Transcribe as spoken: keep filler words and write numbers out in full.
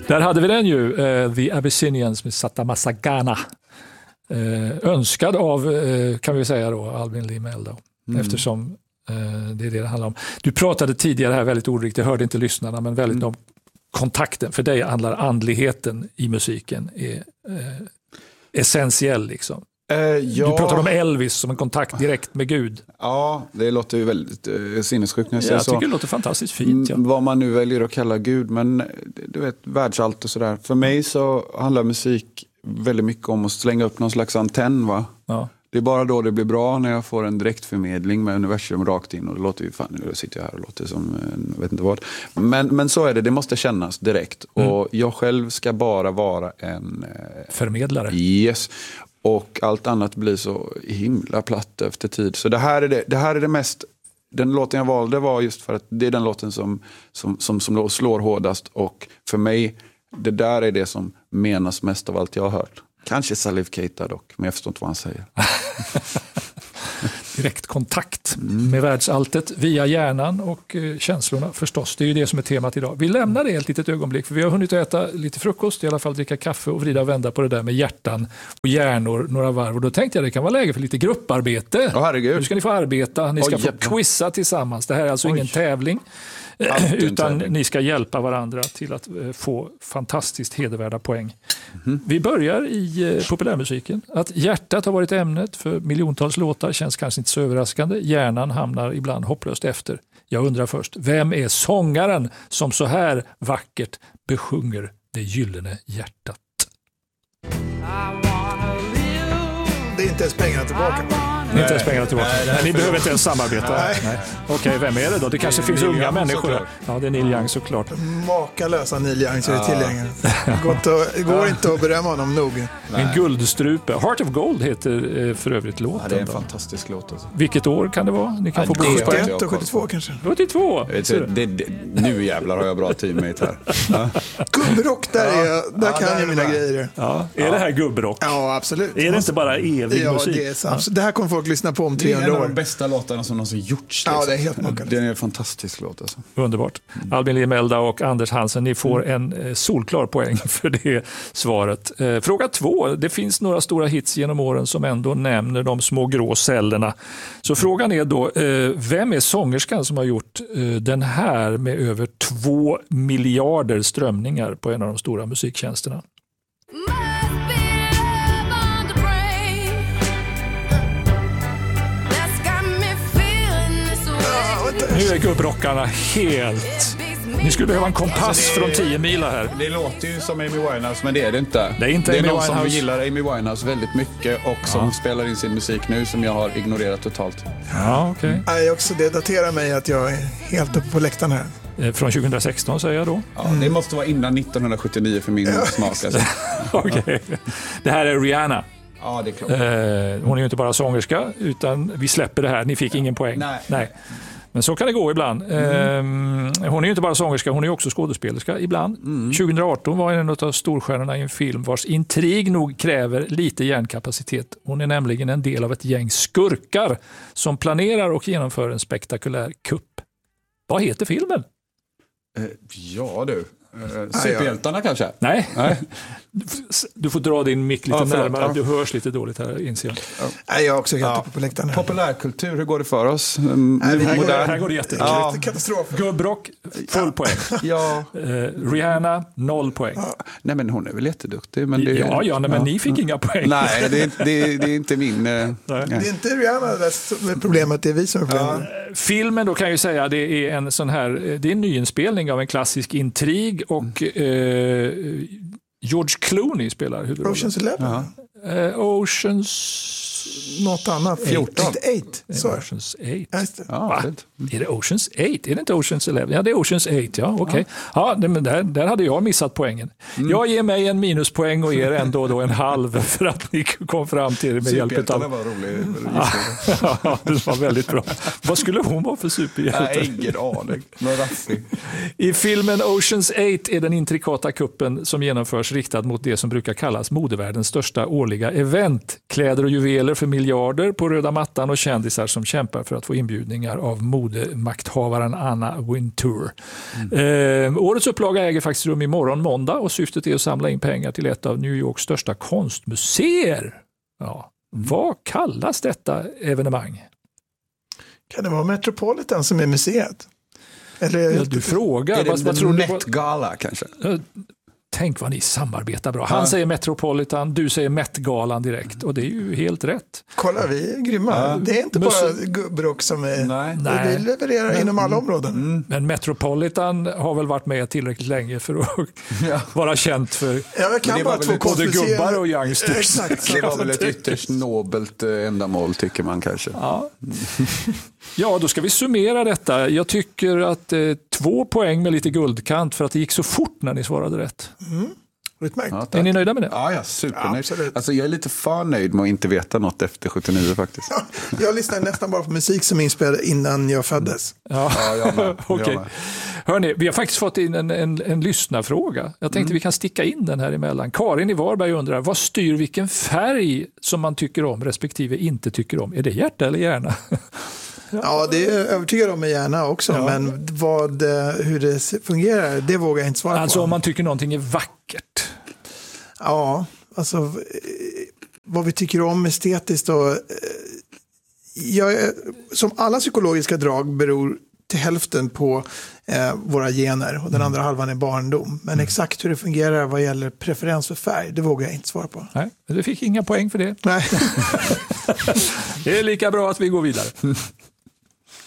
Där hade vi den ju, uh, The Abyssinians med Sata Masagana. Uh, önskad av, uh, kan vi säga då, Albin Lee Meldau. Mm. Eftersom uh, det är det det handlar om. Du pratade tidigare här väldigt ordrikt, jag hörde inte lyssnarna, men väldigt mm. om kontakten. För dig handlar andligheten i musiken är uh, essentiell liksom. Uh, ja. Du pratar om Elvis som en kontakt direkt med Gud. Ja, det låter ju väldigt uh, sinnessjukt när jag säger jag så. Jag tycker det låter fantastiskt fint. Ja. Mm, vad man nu väljer att kalla Gud, men du vet, världsallt och sådär. För mig så handlar musik väldigt mycket om att slänga upp någon slags antenn, va? Ja. Det är bara då det blir bra, när jag får en direktförmedling med universum rakt in. Och det låter ju, fan, nu sitter jag här och låter som, jag vet inte vad. Men, men så är det, det måste kännas direkt. Mm. Och jag själv ska bara vara en... Eh, förmedlare. Yes. Och allt annat blir så himla platt efter tid. Så det här är det, det, här är det mest... Den låten jag valde var just för att det är den låten som, som, som, som slår hårdast. Och för mig, det där är det som menas mest av allt jag har hört. Kanske Salif Keita dock, men jag förstår inte vad han säger. Direkt kontakt med världsalltet via hjärnan och eh, känslorna förstås. Det är ju det som är temat idag. Vi lämnar det ett litet ögonblick, för vi har hunnit äta lite frukost, i alla fall dricka kaffe och vrida och vända på det där med hjärtan och hjärnor några varv. Och då tänkte jag det kan vara läge för lite grupparbete. Åh, herregud. Nu ska ni få arbeta, ni ska Oj, få jävlar. quizza tillsammans. Det här är alltså Oj. ingen tävling. Utan ni ska hjälpa varandra till att få fantastiskt hedervärda poäng. Mm. Vi börjar i populärmusiken. Att hjärtat har varit ämnet för miljontals låtar känns kanske inte så överraskande. Hjärnan hamnar ibland hopplöst efter. Jag undrar först, vem är sångaren som så här vackert besjunger det gyllene hjärtat? Det är inte ens pengarna tillbaka. Ni inte ens pengarna tillbaka. Nej, nej, ni behöver inte ens samarbeta. Nej. Nej. Okej, vem är det då? Det kanske det finns Neil unga Young, människor. Såklart. Ja, det är Neil Young såklart. Makalösa Neil Young så är det tillgängligt. Det går inte att berömma honom nog. En guldstrupe. Heart of Gold heter för övrigt låten. Ja, det är en då. fantastisk låt. Alltså. Vilket år kan det vara? Ni kan ja, få sjuttioett och sjuttiotvå kanske. sjuttiotvå? Det, det, det, nu jävlar har jag bra teammate här. Ja. Gubbrock, där, är jag, där ja, kan jag mina grejer. Ja. Är ja. det här gubbrock? Ja, absolut. Är det inte bara evig ja, musik? Det, är ja. det här kommer folk lyssna på om trehundra år. Det är en av de bästa låtarna som någonsin gjorts. Ja, det är helt makalöst. Det är en fantastisk låt. Alltså. Underbart. Mm. Albin Lee Meldau och Anders Hansen, ni får mm. en solklar poäng för det svaret. Eh, fråga två. Det finns några stora hits genom åren som ändå nämner de små grå cellerna. Så frågan är då, eh, vem är sångerskan som har gjort eh, den här med över två miljarder strömningar på en av de stora musiktjänsterna? Nu är gubbrockarna helt... Ni skulle behöva en kompass alltså från tio mila här. Det låter ju som Amy Winehouse, men det är det inte. Det är inte det är Amy någon Winehouse. som gillar Amy Winehouse väldigt mycket och som ja. spelar in sin musik nu som jag har ignorerat totalt. Ja, okej. Okay. också det daterar mig att jag är helt uppe på läktaren här. Från tjugohundrasexton säger jag då. Ja, det måste vara innan nittonhundrasjuttionio för min ja. smak. Alltså. Okej. Okay. Det här är Rihanna. Ja, det är klart. Eh, hon är ju inte bara sångerska, utan vi släpper det här. Ni fick ja. ingen poäng. Nej. Nej. Men så kan det gå ibland. Mm. Eh, hon är ju inte bara sångerska, hon är också skådespelerska ibland. Mm. tjugohundraarton var en av storstjärnorna i en film vars intrig nog kräver lite hjärnkapacitet. Hon är nämligen en del av ett gäng skurkar som planerar och genomför en spektakulär kupp. Vad heter filmen? Eh, ja du. Uh, Superhjältarna kanske? Nej. Nej. Du får dra din mick lite ja, närmare. Ja. Du hörs lite dåligt här, inser jag. Ja. Nej, jag är också helt ja. uppe på läktaren. Populärkultur, hur går det för oss? Um, Nej, här, går det, här går det jättebra. Ja. Katastrof. Gubbrock, full ja. poäng. Ja. Uh, Rihanna, noll poäng. Ja. Nej, men hon är väl jätteduktig. Men det, ja, ja, nej, men ja. ni fick inga poäng. Nej, det är, det, det är inte min... Uh, det är inte Rihanna som är problemet, det är vi som är problemet. Ja. Filmen då kan jag ju säga, det är en sån här, det är en nyinspelning av en klassisk intrig och uh, George Clooney spelar huvudrollen. Ocean's Eleven? Uh, Oceans... Något annat. fjorton. Eight. Oceans eight. Ja, är det Oceans eight? Är det inte Oceans eleven? Ja, det är Oceans eight, ja. Okej. Okay. Ja, ja där, där hade jag missat poängen. Mm. Jag ger mig en minuspoäng och er ändå då en halv för att ni kom fram till det med hjälp av... var rolig. Ja, det var väldigt bra. Vad skulle hon vara för superhjälte? Nej, ingen aning. I filmen Oceans eight är den intrikata kuppen som genomförs riktad mot det som brukar kallas modevärldens största årliga event. Kläder och juveler faller för miljarder på röda mattan och kändisar som kämpar för att få inbjudningar av modemakthavaren Anna Wintour. Mm. Eh, årets upplaga äger faktiskt rum imorgon måndag och syftet är att samla in pengar till ett av New Yorks största konstmuseer. Ja. Mm. Vad kallas detta evenemang? Kan det vara Metropolitan som är museet? Eller, ja, du frågar. Är det vad, vad tror Met Gala kanske? Tänk vad ni samarbetar bra. Han ja. säger Metropolitan, du säger Met-galan direkt. Och det är ju helt rätt. Kolla, vi är grymma. Ja. Det är inte Mus- bara gubbrock som är... Nej. Nej. Vi levererar men, inom alla områden. Mm. Men Metropolitan har väl varit med tillräckligt länge för att ja. vara känt för ja, jag kan bara två både gubbar och youngsters. Exakt. Det var väl ett ytterst nobelt ändamål, tycker man kanske. Ja. Ja, då ska vi summera detta. Jag tycker att eh, två poäng med lite guldkant för att det gick så fort när ni svarade rätt. Mm. Ja, är ni nöjda med det? Ja, ja supernöjd. Ja, alltså, jag är lite för nöjd med att inte veta något efter sjuttionio faktiskt. Ja, jag lyssnar nästan bara på musik som är inspelad innan jag föddes. Ja, ja jag med. Okej. Okay. Hörrni, vi har faktiskt fått in en, en, en lyssnarfråga. Jag tänkte mm. vi kan sticka in den här emellan. Karin i Varberg undrar, vad styr vilken färg som man tycker om respektive inte tycker om? Är det hjärta eller hjärna? Ja, det är jag övertygad om med hjärna också, ja. Men vad, hur det fungerar, det vågar jag inte svara alltså, på. Alltså om man tycker någonting är vackert? Ja, alltså vad vi tycker om estetiskt och jag, som alla psykologiska drag beror till hälften på eh, våra gener och den andra mm. halvan är barndom. Men mm. exakt hur det fungerar vad gäller preferens för färg, det vågar jag inte svara på. Nej, du fick inga poäng för det. Nej. Det är lika bra att vi går vidare.